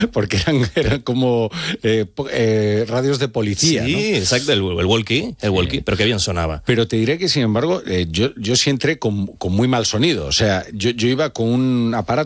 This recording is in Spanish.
porque eran como radios de policía, Sí, ¿no? exacto, el walkie, pero qué bien sonaba. Pero te diré que, sin embargo, yo sí entré con muy mal sonido. O sea, yo iba con un aparato